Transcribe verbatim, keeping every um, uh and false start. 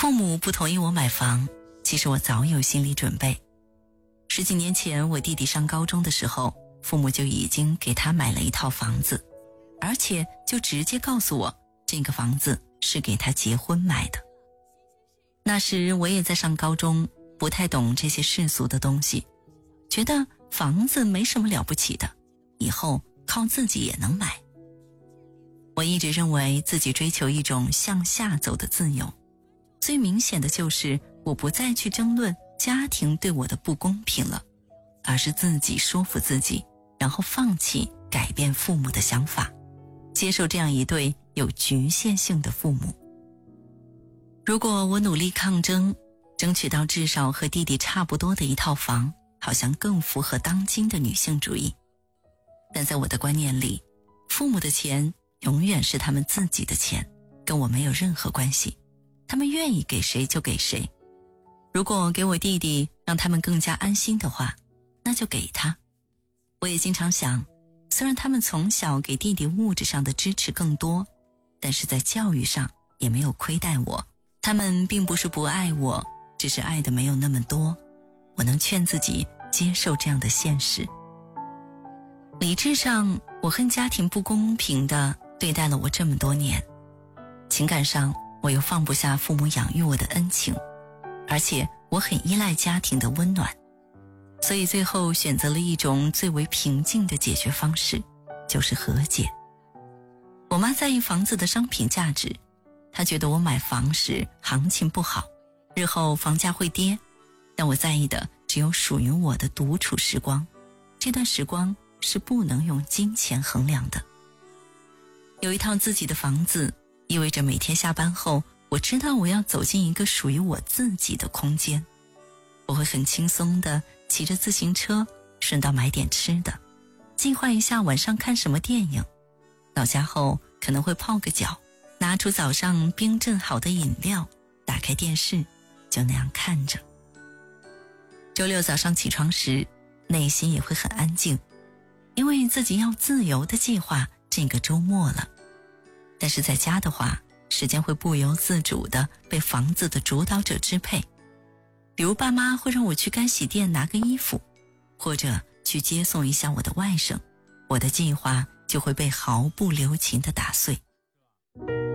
父母不同意我买房，其实我早有心理准备。十几年前我弟弟上高中的时候，父母就已经给他买了一套房子，而且就直接告诉我这个房子是给他结婚买的。那时我也在上高中，不太懂这些世俗的东西，觉得房子没什么了不起的，以后靠自己也能买。我一直认为自己追求一种向下走的自由，最明显的就是我不再去争论家庭对我的不公平了，而是自己说服自己，然后放弃改变父母的想法，接受这样一对有局限性的父母。如果我努力抗争，争取到至少和弟弟差不多的一套房，好像更符合当今的女性主义。但在我的观念里，父母的钱永远是他们自己的钱，跟我没有任何关系，他们愿意给谁就给谁。如果给我弟弟让他们更加安心的话，那就给他。我也经常想，虽然他们从小给弟弟物质上的支持更多，但是在教育上也没有亏待我。他们并不是不爱我，只是爱的没有那么多。我能劝自己接受这样的现实。理智上，我恨家庭不公平地对待了我这么多年。情感上，我又放不下父母养育我的恩情，而且我很依赖家庭的温暖，所以最后选择了一种最为平静的解决方式，就是和解。我妈在意房子的商品价值，她觉得我买房时行情不好，日后房价会跌，但我在意的只有属于我的独处时光，这段时光是不能用金钱衡量的。有一套自己的房子，意味着每天下班后，我知道我要走进一个属于我自己的空间。我会很轻松地骑着自行车，顺道买点吃的，计划一下晚上看什么电影。到家后可能会泡个脚，拿出早上冰镇好的饮料，打开电视，就那样看着。周六早上起床时，内心也会很安静，因为自己要自由地计划这个周末了。但是在家的话，时间会不由自主地被房子的主导者支配。比如爸妈会让我去干洗店拿个衣服，或者去接送一下我的外甥，我的计划就会被毫不留情地打碎。